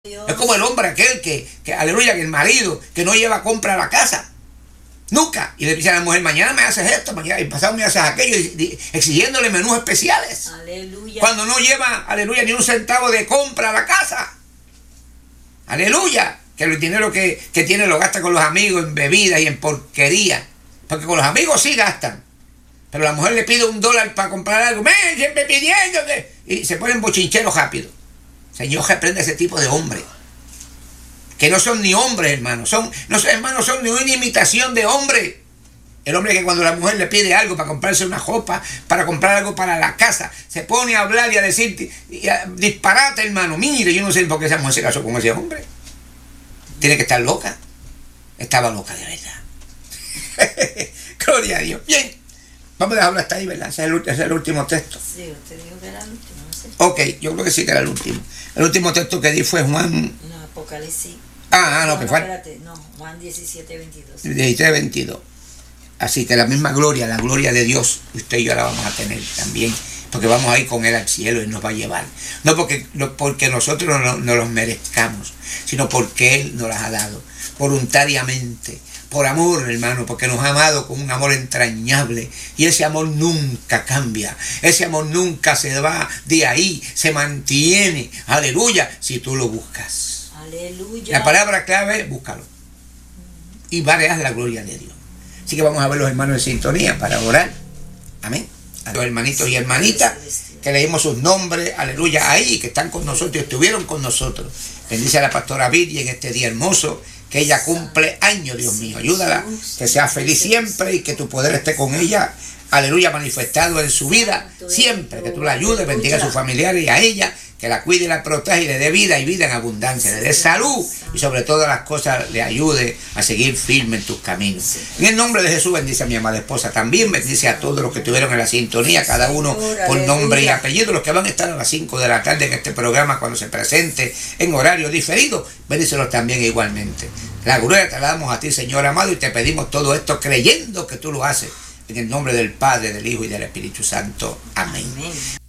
Es como el hombre aquel aleluya, que el marido que no lleva compra a la casa. Nunca. Y le dice a la mujer, mañana me haces esto, mañana y pasado me haces aquello, exigiéndole menús especiales. Aleluya. Cuando no lleva, aleluya, ni un centavo de compra a la casa. Aleluya. Que el dinero que tiene lo gasta con los amigos en bebidas y en porquería. Porque con los amigos sí gastan. Pero la mujer le pide $1 para comprar algo. Siempre pidiéndote. Y se ponen bochincheros rápido. Señor, reprende a ese tipo de hombres. Que no son ni hombres, hermanos. Son ni una imitación de hombre. El hombre que cuando la mujer le pide algo para comprarse una ropa, para comprar algo para la casa, se pone a hablar y a decir, disparate, hermano. Mire, yo no sé por qué esa mujer se casó con ese hombre. Tiene que estar loca. Estaba loca de verdad. Gloria a Dios. Bien. Vamos a dejarlo hasta ahí, ¿verdad? Ese es el último texto. Sí, usted dijo que era el último, no sé. Ok, yo creo que sí que era el último. El último texto que di fue Juan... No, Apocalipsis. No, que fue... Espérate, no, Juan 17:22. 17:22. Así que la misma gloria, la gloria de Dios, usted y yo la vamos a tener también, porque vamos a ir con Él al cielo y nos va a llevar. No porque nosotros no los merezcamos, sino porque Él nos las ha dado, voluntariamente, por amor, hermano, porque nos ha amado con un amor entrañable, y ese amor nunca cambia, ese amor nunca se va de ahí, se mantiene, aleluya, si tú lo buscas. Aleluya. La palabra clave, búscalo, y verás la gloria de Dios. Así que vamos a ver los hermanos en sintonía para orar. Amén. A los hermanitos y hermanitas que leímos sus nombres, aleluya, ahí, que están con nosotros y estuvieron con nosotros. Bendice a la pastora Vicky en este día hermoso, que ella cumple años, Dios mío. Ayúdala, que sea feliz siempre y que tu poder esté con ella, aleluya, manifestado en su vida siempre. Que tú la ayudes, bendiga a sus familiares y a ella, que la cuide y la proteja y le dé vida y vida en abundancia, le dé salud y sobre todas las cosas le ayude a seguir firme en tus caminos. En el nombre de Jesús bendice a mi amada esposa también, bendice a todos los que estuvieron en la sintonía, cada uno por nombre y apellido, los que van a estar a las 5 de la tarde en este programa cuando se presente en horario diferido, bendícelos también igualmente. La gloria te la damos a ti, Señor amado, y te pedimos todo esto creyendo que tú lo haces. En el nombre del Padre, del Hijo y del Espíritu Santo. Amén.